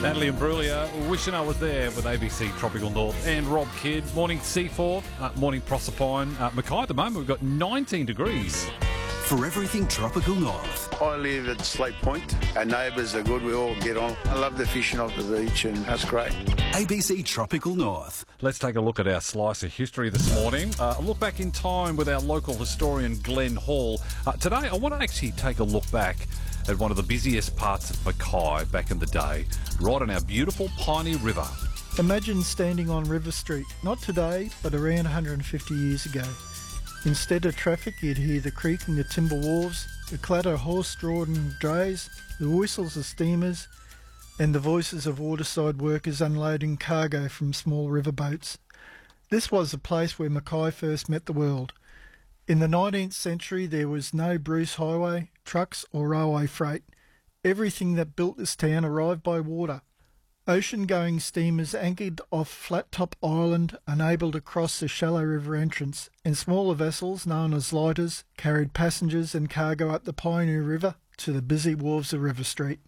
Natalie Imbruglia, wishing I was there with ABC Tropical North and Rob Kidd. Morning Seaforth, morning Proserpine. Mackay at the moment, we've got 19 degrees. For everything Tropical North. I live at Slate Point. Our neighbours are good. We all get on. I love the fishing off the beach, and that's great. ABC Tropical North. Let's take a look at our slice of history this morning. A look back in time with our local historian Glenn Hall. Today, I want to actually take a look back at one of the busiest parts of Mackay back in the day, right on our beautiful Piney River. Imagine standing on River Street, not today, but around 150 years ago. Instead of traffic, you'd hear the creaking of timber wharves, the clatter of horse-drawn drays, the whistles of steamers, and the voices of waterside workers unloading cargo from small river boats. This was the place where Mackay first met the world. In the 19th century, there was no Bruce Highway, trucks or railway freight. Everything that built this town arrived by water. Ocean-going steamers anchored off Flat Top Island, unable to cross the shallow river entrance, and smaller vessels, known as lighters, carried passengers and cargo up the Pioneer River to the busy wharves of River Street.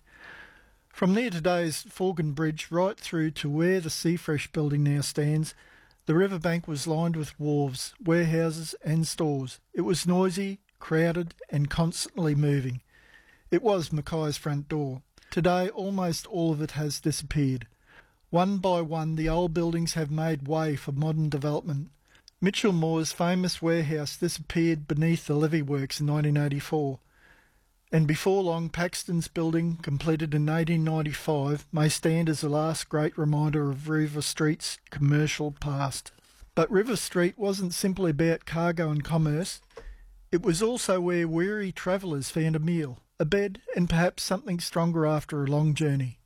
From near today's Forgan Bridge right through to where the Seafresh building now stands, the riverbank was lined with wharves, warehouses and stores. It was noisy, crowded and constantly moving. It was Mackay's front door. Today, almost all of it has disappeared. One by one, the old buildings have made way for modern development. Mitchell Moore's famous warehouse disappeared beneath the levee works in 1984. And before long, Paxton's building, completed in 1895, may stand as the last great reminder of River Street's commercial past. But River Street wasn't simply about cargo and commerce. It was also where weary travellers found a meal, a bed, and perhaps something stronger after a long journey.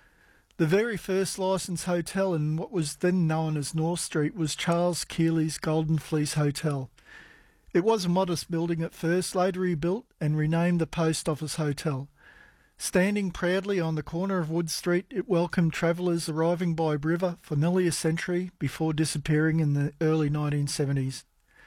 The very first licensed hotel in what was then known as North Street was Charles Keely's Golden Fleece Hotel. It was a modest building at first, later rebuilt and renamed the Post Office Hotel. Standing proudly on the corner of Wood Street, it welcomed travellers arriving by river for nearly a century before disappearing in the early 1970s.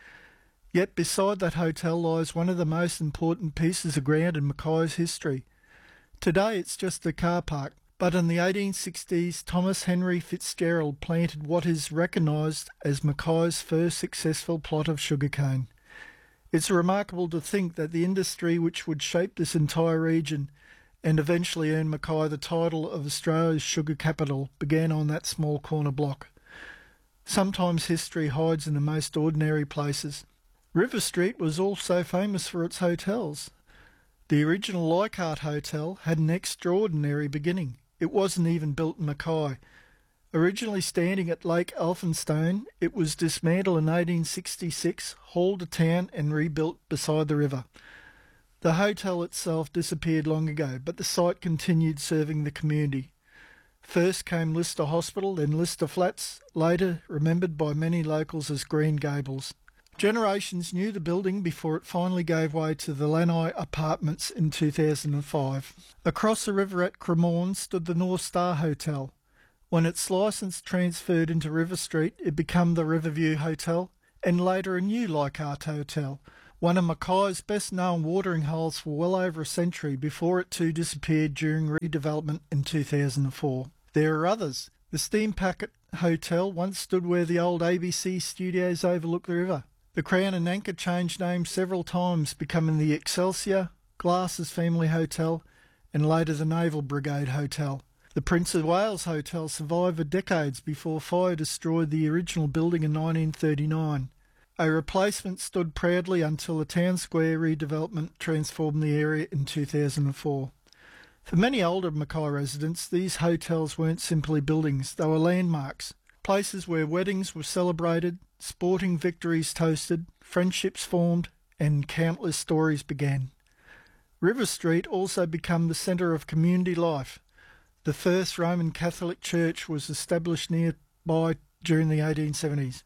Yet beside that hotel lies one of the most important pieces of ground in Mackay's history. Today it's just a car park, but in the 1860s Thomas Henry Fitzgerald planted what is recognised as Mackay's first successful plot of sugarcane. It's remarkable to think that the industry which would shape this entire region and eventually earn Mackay the title of Australia's sugar capital began on that small corner block. Sometimes history hides in the most ordinary places. River Street was also famous for its hotels. The original Leichhardt Hotel had an extraordinary beginning. It wasn't even built in Mackay. Originally standing at Lake Elphinstone, it was dismantled in 1866, hauled to town and rebuilt beside the river. The hotel itself disappeared long ago, but the site continued serving the community. First came Lister Hospital, then Lister Flats, later remembered by many locals as Green Gables. Generations knew the building before it finally gave way to the Lanai Apartments in 2005. Across the river at Cremorne stood the North Star Hotel. When its licence transferred into River Street, it became the Riverview Hotel, and later a new Leichhardt Hotel, one of Mackay's best-known watering holes for well over a century before it too disappeared during redevelopment in 2004. There are others. The Steam Packet Hotel once stood where the old ABC studios overlook the river. The Crown and Anchor changed names several times, becoming the Excelsior, Glasses Family Hotel, and later the Naval Brigade Hotel. The Prince of Wales Hotel survived for decades before fire destroyed the original building in 1939. A replacement stood proudly until the Town Square redevelopment transformed the area in 2004. For many older Mackay residents, these hotels weren't simply buildings, they were landmarks, places where weddings were celebrated, sporting victories toasted, friendships formed, and countless stories began. River Street also became the centre of community life. The first Roman Catholic church was established nearby during the 1870s.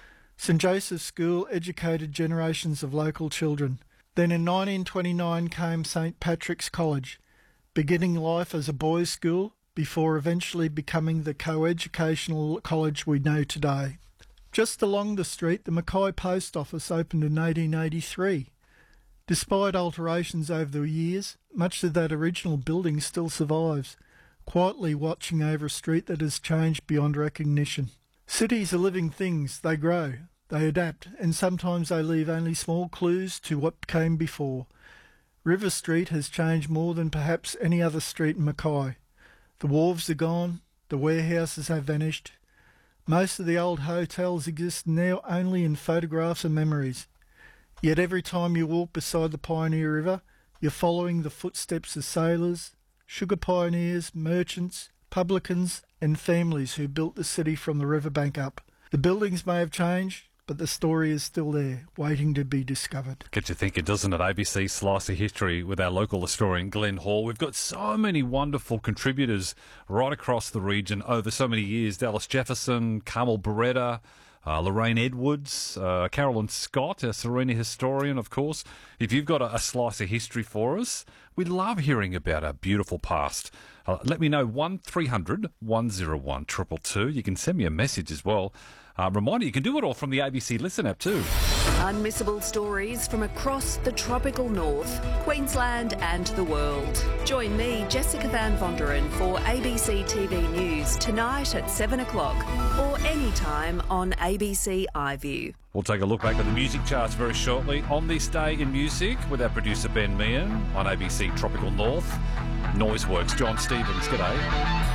St Joseph's School educated generations of local children. Then in 1929 came St Patrick's College, beginning life as a boys' school before eventually becoming the co-educational college we know today. Just along the street, the Mackay Post Office opened in 1883. Despite alterations over the years, much of that original building still survives. quietly watching over a street that has changed beyond recognition. Cities are living things. They grow, they adapt, and sometimes they leave only small clues to what came before. River Street has changed more than perhaps any other street in Mackay. The wharves are gone, the warehouses have vanished. Most of the old hotels exist now only in photographs and memories. Yet every time you walk beside the Pioneer River, you're following the footsteps of sailors, sugar pioneers, merchants, publicans and families who built the city from the riverbank up. The buildings may have changed, but the story is still there, waiting to be discovered. Gets you thinking, doesn't it? ABC Slice of History with our local historian, Glenn Hall. We've got so many wonderful contributors right across the region over so many years. Dallas Jefferson, Carmel Beretta, Lorraine Edwards, Carolyn Scott, our Serena historian, of course. If you've got a slice of history for us, we love hearing about our beautiful past. Let me know, 1300 101 222. You can send me a message as well. Reminder, you can do it all from the ABC Listen app too. Unmissable stories from across the tropical north, Queensland and the world. Join me, Jessica Van Vonderen, for ABC TV News tonight at 7 o'clock or anytime on ABC iView. We'll take a look back at the music charts very shortly. On This Day in Music with our producer Ben Meehan on ABC Tropical North. Noiseworks, John Stevens, g'day.